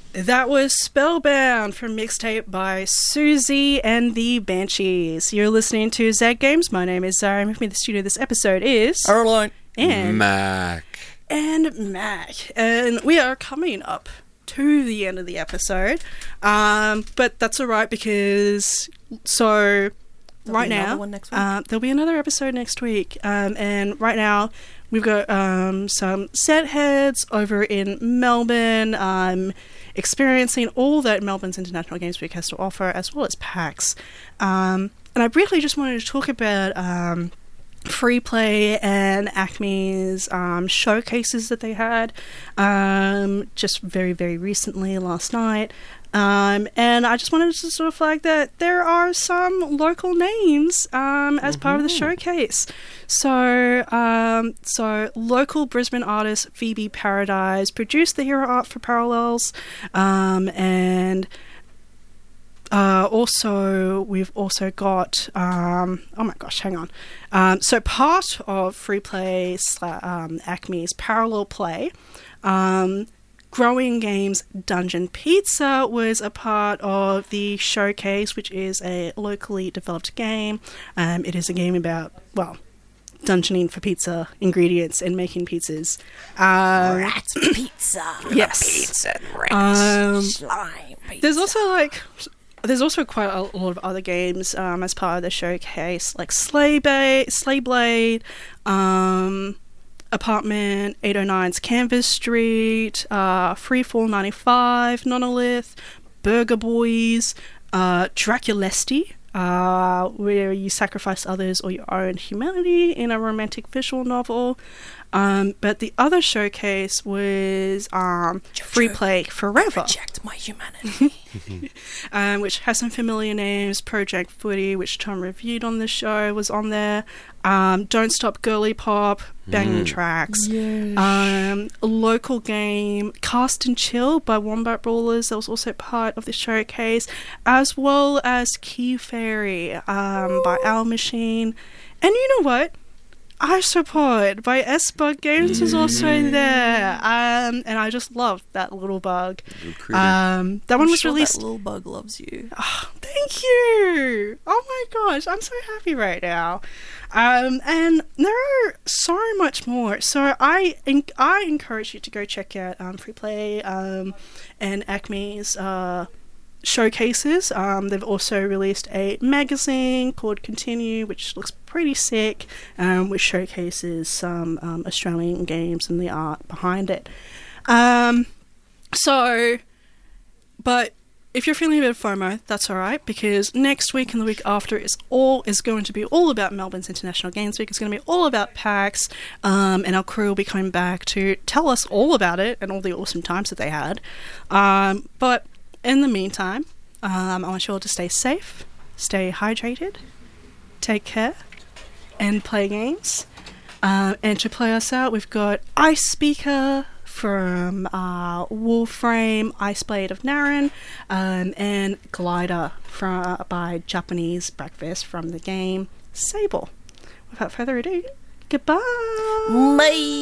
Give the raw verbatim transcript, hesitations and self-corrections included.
That was Spellbound from Mixtape by Susie and the Banshees. You're listening to Zeg Games. My name is Zara. With me in the studio this episode is... Caroline. And... Mac. And Mac. And we are coming up to the end of the episode. Um, but that's all right because... So... There'll right now... one next week. Uh, there'll be another episode next week. Um, and right now... We've got um, some set heads over in Melbourne, um, experiencing all that Melbourne's International Games Week has to offer, as well as PAX. Um, and I briefly just wanted to talk about um, Free Play and Acme's um, showcases that they had um, just very, very recently, last night. Um, and I just wanted to sort of flag that there are some local names um, as mm-hmm. part of the showcase. So, um, so local Brisbane artist Phoebe Paradise produced the hero art for Parallels, um, and uh, also we've also got um, oh my gosh, hang on. Um, so part of Free Play sla- um, Acme's Parallel Play. Um, Growing Games Dungeon Pizza was a part of the showcase, which is a locally developed game. Um, it is a game about, well, dungeoning for pizza ingredients and making pizzas. Um, rat pizza. Yes. Pizza and rat um, slime pizza. There's also like... There's also quite a lot of other games um, as part of the showcase, like Slay, ba- Slay Blade, um... Apartment eight oh nine's Canvas Street, uh, Freefall ninety-five, Nonolith, Burger Boys, uh, Draculesti, uh, where you sacrifice others or your own humanity in a romantic visual novel. Um, but the other showcase was um, Free Play Forever. I reject my humanity. um, which has some familiar names. Project Footy, which Tom reviewed on the show, was on there. Um, Don't Stop Girly Pop, Banging mm. Tracks. Yes. Um, a local game, Cast and Chill by Wombat Brawlers, that was also part of the showcase, as well as Key Fairy um, by Owl Machine. And you know what? Isopod by S-Bug Games was also there, um, and I just loved that little bug. Um, that I'm one was sure released. That little bug loves you. Oh, thank you. Oh my gosh, I'm so happy right now. Um, and there are so much more. So I en- I encourage you to go check out um, Free Play um, and Acme's uh, showcases. Um, they've also released a magazine called Continue, which looks pretty sick, um, which showcases some um, Australian games and the art behind it. Um, so, but if you're feeling a bit of FOMO, that's alright, because next week and the week after is all is going to be all about Melbourne's International Games Week. It's going to be all about PAX, um, and our crew will be coming back to tell us all about it and all the awesome times that they had. Um, but in the meantime, um, I want you all to stay safe, stay hydrated, take care, and play games. Uh, and to play us out, we've got Ice Speaker from uh, Warframe, Iceblade of Naren, um, and Glider from, uh, by Japanese Breakfast from the game Sable. Without further ado, goodbye! Bye!